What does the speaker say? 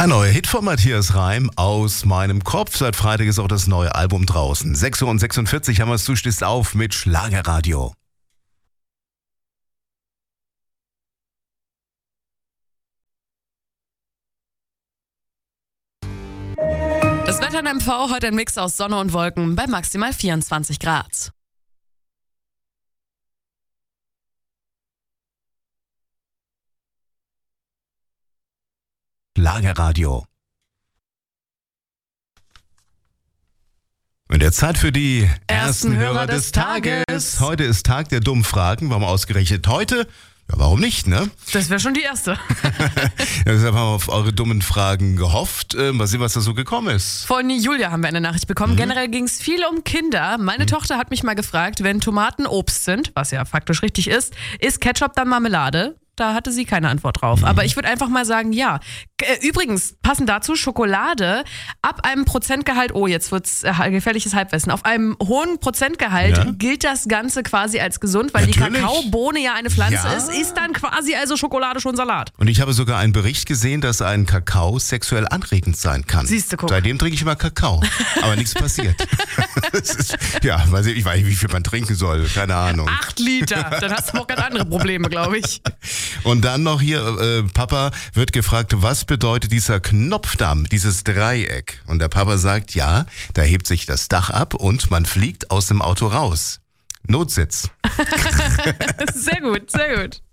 Ein neuer Hit von Matthias Reim aus meinem Kopf. Seit Freitag ist auch das neue Album draußen. 6:46 Uhr haben wir es, du stehst auf mit Schlagerradio. Das Wetter in MV, heute ein Mix aus Sonne und Wolken bei maximal 24 Grad. Schlagerradio. Und der Zeit für die ersten Hörer des Tages. Heute ist Tag der dummen Fragen. Warum ausgerechnet heute? Ja, warum nicht, ne? Das wäre schon die erste. Deshalb haben wir auf eure dummen Fragen gehofft. Mal sehen, was da so gekommen ist. Von Julia haben wir eine Nachricht bekommen. Generell ging es viel um Kinder. Meine Tochter hat mich mal gefragt, wenn Tomaten Obst sind, was ja faktisch richtig ist Ketchup dann Marmelade? Da hatte sie keine Antwort drauf. Aber ich würde einfach mal sagen, ja. Übrigens, passend dazu, Schokolade ab einem Prozentgehalt, jetzt wird's gefährliches Halbwissen, auf einem hohen Prozentgehalt gilt das Ganze quasi als gesund, weil Natürlich. die Kakaobohne ja eine Pflanze Ja. ist dann quasi also Schokolade schon Salat. Und ich habe sogar einen Bericht gesehen, dass ein Kakao sexuell anregend sein kann. Siehste, guck. Seitdem trinke ich immer Kakao. Aber nichts passiert. Ich weiß nicht, wie viel man trinken soll. Keine Ahnung. 8 Liter, dann hast du auch ganz andere Probleme, glaube ich. Und dann noch hier, Papa wird gefragt, was bedeutet dieser Knopfdamm, dieses Dreieck? Und der Papa sagt, ja, da hebt sich das Dach ab und man fliegt aus dem Auto raus. Notsitz. Sehr gut, sehr gut.